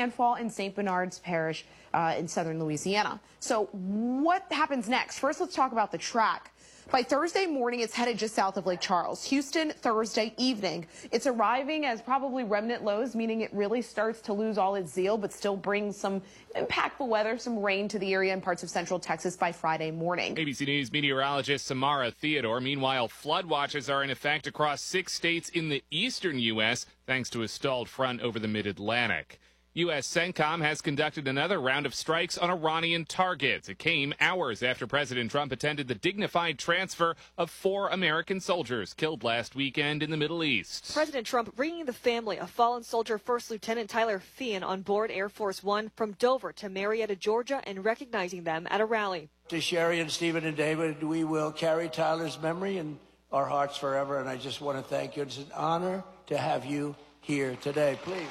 landfall in St. Bernard's Parish in southern Louisiana. So what happens next? First, let's talk about the track. By Thursday morning, it's headed just south of Lake Charles. Houston, Thursday evening. It's arriving as probably remnant lows, meaning it really starts to lose all its zeal, but still brings some impactful weather, some rain to the area in parts of central Texas by Friday morning. ABC News meteorologist Samara Theodore. Meanwhile, flood watches are in effect across 6 states in the eastern U.S., thanks to a stalled front over the mid-Atlantic. U.S. CENTCOM has conducted another round of strikes on Iranian targets. It came hours after President Trump attended the dignified transfer of 4 American soldiers killed last weekend in the Middle East. President Trump bringing the family of fallen soldier First Lieutenant Tyler Feehan on board Air Force One from Dover to Marietta, Georgia, and recognizing them at a rally. To Sherry and Stephen and David, we will carry Tyler's memory in our hearts forever, and I just want to thank you. It's an honor to have you here today. Please.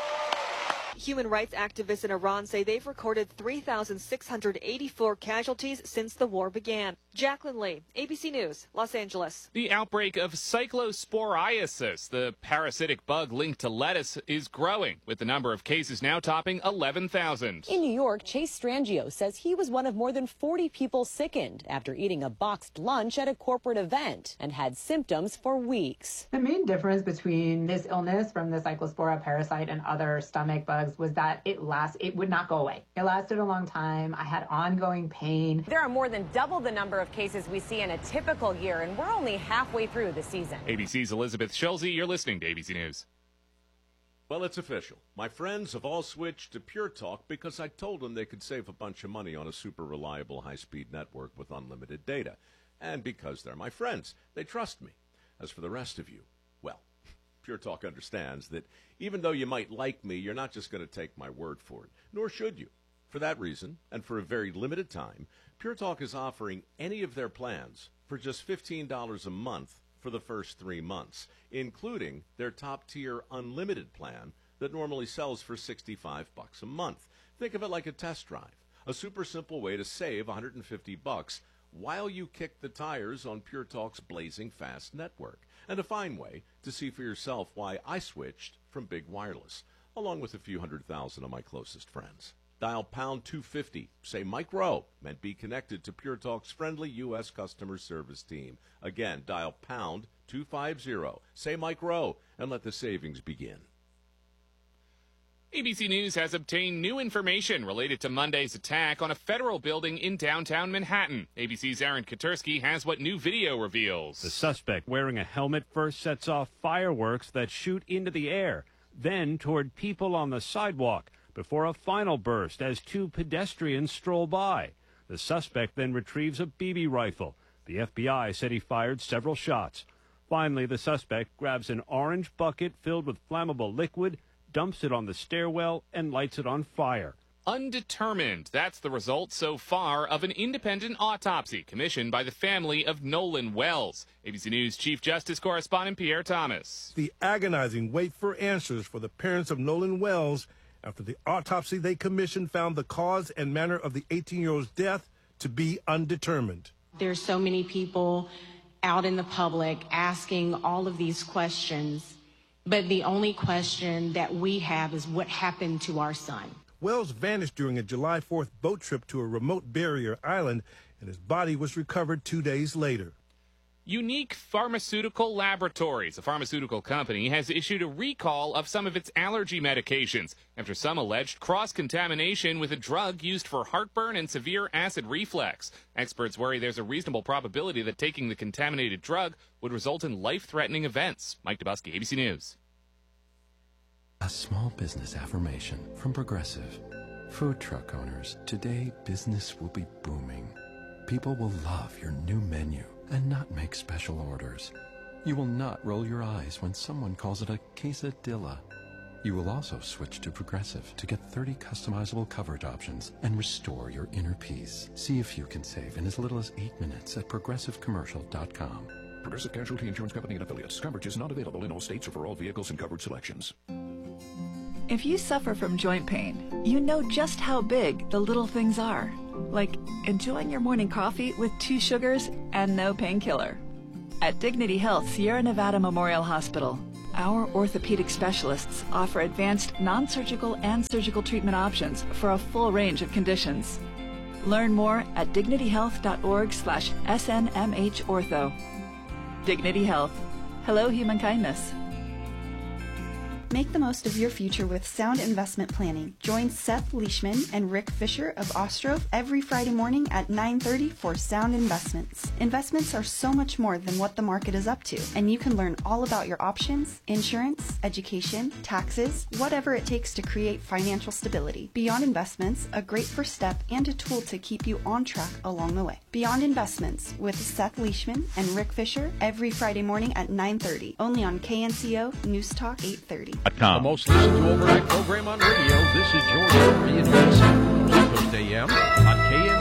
Human rights activists in Iran say they've recorded 3,684 casualties since the war began. Jacqueline Lee, ABC News, Los Angeles. The outbreak of cyclosporiasis, the parasitic bug linked to lettuce, is growing, with the number of cases now topping 11,000. In New York, Chase Strangio says he was one of more than 40 people sickened after eating a boxed lunch at a corporate event and had symptoms for weeks. The main difference between this illness from the Cyclospora parasite and other stomach bugs was that it would not go away. It lasted a long time. I had ongoing pain. There are more than double the number of cases we see in a typical year, and we're only halfway through the season. ABC's Elizabeth Schulze, you're listening to ABC News. Well, it's official. My friends have all switched to Pure Talk because I told them they could save a bunch of money on a super reliable high-speed network with unlimited data. And because they're my friends, they trust me. As for the rest of you, well, Pure Talk understands that even though you might like me, you're not just going to take my word for it, nor should you. For that reason, and for a very limited time, Pure Talk is offering any of their plans for just $15 a month for the first 3 months, including their top-tier unlimited plan that normally sells for $65 a month. Think of it like a test drive, a super simple way to save $150 while you kick the tires on Pure Talk's blazing fast network, and a fine way to see for yourself why I switched from Big Wireless, along with a few 100,000 of my closest friends. Dial pound 250, say Mike Rowe, and be connected to Pure Talk's friendly U.S. customer service team. Again, dial pound 250, say Mike Rowe, and let the savings begin. ABC News has obtained new information related to Monday's attack on a federal building in downtown Manhattan. ABC's Aaron Katursky has what new video reveals. The suspect wearing a helmet first sets off fireworks that shoot into the air, then toward people on the sidewalk, before a final burst as 2 pedestrians stroll by. The suspect then retrieves a BB rifle. The FBI said he fired several shots. Finally, the suspect grabs an orange bucket filled with flammable liquid, dumps it on the stairwell, and lights it on fire. Undetermined. That's the result so far of an independent autopsy commissioned by the family of Nolan Wells. ABC News Chief Justice Correspondent Pierre Thomas. The agonizing wait for answers for the parents of Nolan Wells after the autopsy they commissioned found the cause and manner of the 18-year-old's death to be undetermined. There's so many people out in the public asking all of these questions, but the only question that we have is what happened to our son. Wells vanished during a July 4th boat trip to a remote barrier island, and his body was recovered 2 days later. Unique Pharmaceutical Laboratories, a pharmaceutical company, has issued a recall of some of its allergy medications after some alleged cross-contamination with a drug used for heartburn and severe acid reflux. Experts worry there's a reasonable probability that taking the contaminated drug would result in life-threatening events. Mike Dubusky, ABC News. A small business affirmation from Progressive. Food truck owners, today business will be booming. People will love your new menu and not make special orders. You will not roll your eyes when someone calls it a quesadilla. You will also switch to Progressive to get 30 customizable coverage options and restore your inner peace. See if you can save in as little as 8 minutes at progressivecommercial.com. Progressive Casualty Insurance Company and Affiliates. Coverage is not available in all states or for all vehicles and coverage selections. If you suffer from joint pain, you know just how big the little things are. Like enjoying your morning coffee with 2 sugars and no painkiller. At Dignity Health Sierra Nevada Memorial Hospital, Our orthopedic specialists offer advanced non-surgical and surgical treatment options for a full range of conditions. Learn more at dignityhealth.org/SNMHortho. Dignity Health. Hello, human kindness. Make the most of your future with sound investment planning. Join Seth Leishman and Rick Fisher of Ostrov every Friday morning at 9:30 for Sound Investments. Investments are so much more than what the market is up to, and you can learn all about your options, insurance, education, taxes, whatever it takes to create financial stability. Beyond Investments, a great first step and a tool to keep you on track along the way. Beyond Investments with Seth Leishman and Rick Fisher every Friday morning at 9:30, only on KNCO News Talk 830. The most listened to overnight program on radio. This is George Henry and East Coast AM on KNCO.